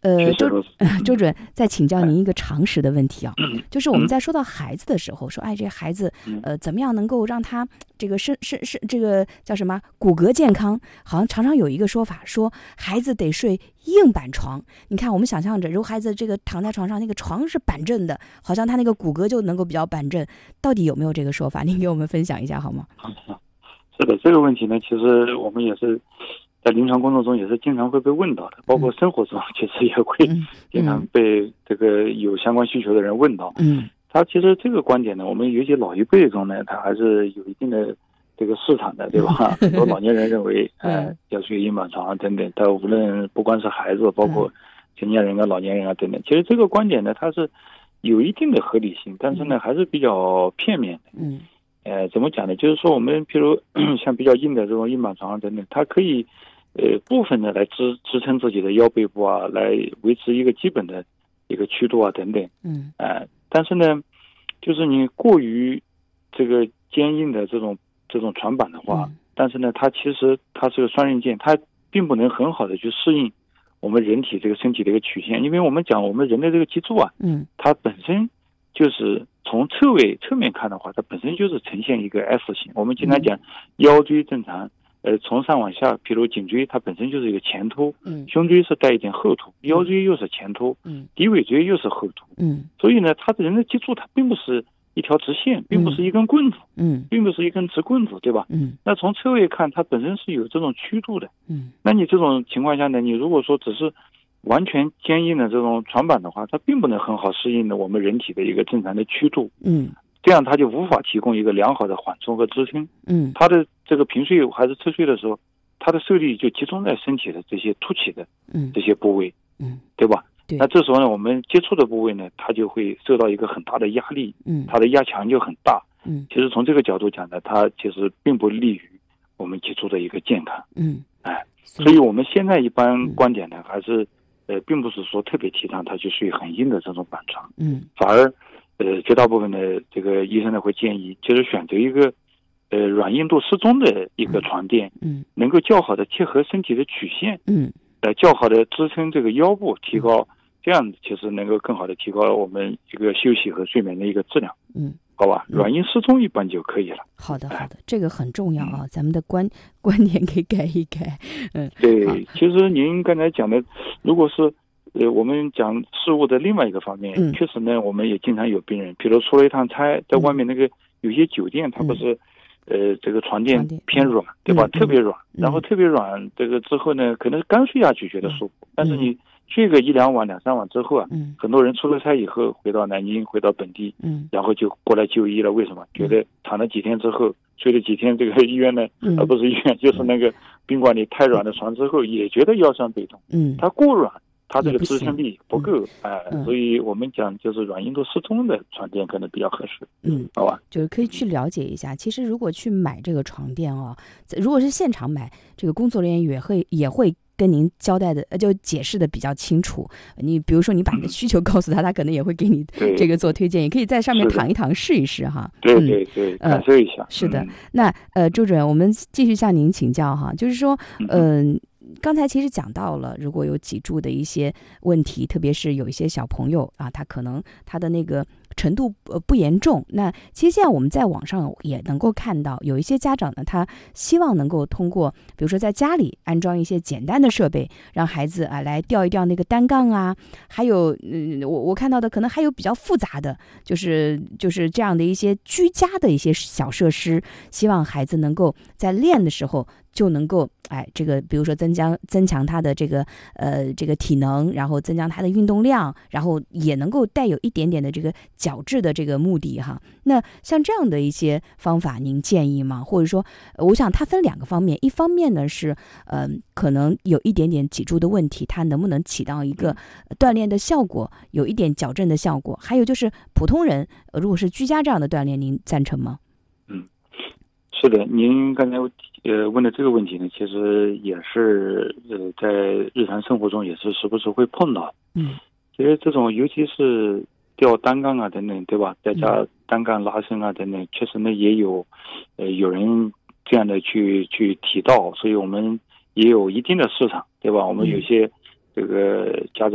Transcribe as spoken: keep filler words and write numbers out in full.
呃，周周主任再请教您一个常识的问题啊， 嗯、 就是我们在说到孩子的时候，说哎，这孩子呃怎么样能够让他这个身身身这个叫什么骨骼健康？好像常常有一个说法，说孩子得睡硬板床。你看，我们想象着，如果孩子这个躺在床上，那个床是板正的，好像他那个骨骼就能够比较板正。到底有没有这个说法？您给我们分享一下好吗？ 是的，这个问题呢，其实我们也是在临床工作中也是经常会被问到的，包括生活中其实也会经常被这个有相关需求的人问到。 嗯， 他其实这个观点呢，我们尤其老一辈中呢，他还是有一定的这个市场的，对吧？很多老年人认为，呃，要睡硬板床等等，他无论不光是孩子，包括成年人啊、老年人啊等等，其实这个观点呢，它是有一定的合理性，但是呢，还是比较片面的。 嗯。 呃，怎么讲呢？就是说，我们譬如像比较硬的这种硬板床等等，它可以呃部分的来支支撑自己的腰背部啊，来维持一个基本的一个曲度啊等等。 嗯。 呃，但是呢，就是你过于这个坚硬的这种这种床板的话， 嗯、 但是呢，它其实它是个双刃剑，它并不能很好的去适应我们人体这个身体的一个曲线，因为我们讲我们人的这个脊柱啊， 嗯， 它本身就是从侧位侧面看的话，它本身就是呈现一个 S 型。我们经常讲腰椎正常，呃，从上往下，比如颈椎它本身就是一个前凸， 嗯， 胸椎是带一点后凸，腰椎又是前凸， 嗯， 骶尾椎又是后凸， 嗯， 所以呢，它的人的脊柱它并不是一条直线，并不是一根棍子， 嗯， 并不是一根直棍子，对吧？ 嗯， 那从侧位看，它本身是有这种曲度的， 嗯， 那你这种情况下呢，你如果说只是完全坚硬的这种床板的话，它并不能很好适应的我们人体的一个正常的曲度， 嗯， 这样它就无法提供一个良好的缓冲和支撑， 嗯， 它的这个平睡还是侧睡的时候，它的受力就集中在身体的这些凸起的这些部位， 嗯， 对吧？ 对。 那这时候呢，我们接触的部位呢，它就会受到一个很大的压力， 嗯， 它的压强就很大， 嗯， 其实从这个角度讲呢，它其实并不利于我们脊柱的一个健康， 嗯， 哎，所以我们现在一般观点呢，还是呃，并不是说特别提倡他去睡很硬的这种板床， 嗯， 反而呃，绝大部分的这个医生呢会建议，就是选择一个呃软硬度适中的一个床垫， 嗯， 能够较好的贴合身体的曲线， 嗯， 呃，较好的支撑这个腰部，提高，这样其实能够更好的提高我们这个休息和睡眠的一个质量， 嗯。 好吧，软硬适中一般就可以了。 好的，好的，这个很重要啊，咱们的观观点给改一改。嗯， 对，其实您刚才讲的，如果是呃我们讲事物的另外一个方面， 嗯， 确实呢，我们也经常有病人，比如出了一趟差，在外面那个有些酒店，它不是呃这个床垫偏软，对吧？特别软，然后特别软，这个之后呢，可能刚睡下去觉得舒服，但是你睡个一两晚、两三晚之后啊， 嗯， 很多人出了差以后回到南京、回到本地， 嗯， 然后就过来就医了。为什么？觉得躺了几天之后，睡了几天这个医院呢，而不是医院，就是那个宾馆里太软的床之后，也觉得腰酸背痛。 嗯， 它过软，它这个支撑力不够，哎、 嗯， 所以我们讲就是软硬度适中的床垫可能比较合适。 嗯， 好吧， 就是可以去了解一下。其实如果去买这个床垫啊，如果是现场买，这个工作人员也会也会。跟您交代的，就解释的比较清楚。你比如说，你把你的需求告诉他，他可能也会给你这个做推荐，也可以在上面躺一躺试一试哈。 对对对，感受一下。 是的，那呃，周主任，我们继续向您请教哈，就是说，嗯、呃。刚才其实讲到了，如果有脊柱的一些问题，特别是有一些小朋友啊，他可能他的那个程度呃不严重。那其实现在我们在网上也能够看到，有一些家长呢，他希望能够通过，比如说在家里安装一些简单的设备，让孩子啊来吊一吊那个单杠啊，还有嗯，我我看到的可能还有比较复杂的，就是就是这样的一些居家的一些小设施，希望孩子能够在练的时候。就能够哎，这个比如说增强增强他的这个呃这个体能，然后增强他的运动量，然后也能够带有一点点的这个矫治的这个目的哈。那像这样的一些方法，您建议吗？或者说，我想它分两个方面，一方面呢是呃可能有一点点脊柱的问题，它能不能起到一个锻炼的效果，有一点矫正的效果？还有就是普通人如果是居家这样的锻炼，您赞成吗？ 嗯，是的，您刚才。呃，问的这个问题呢，其实也是呃，在日常生活中也是时不时会碰到。 嗯， 其实这种尤其是吊单杠啊等等，对吧？再加单杠拉伸啊等等，确实呢也有呃有人这样的去去提到，所以我们也有一定的市场，对吧？我们有些这个家长。